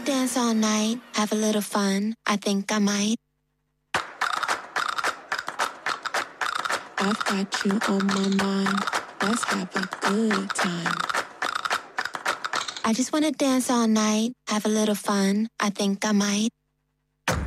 dance all night, have a little fun. I think I might. I've got you on my mind. Let's have a good time. I just wanna dance all night, have a little fun. I think I might.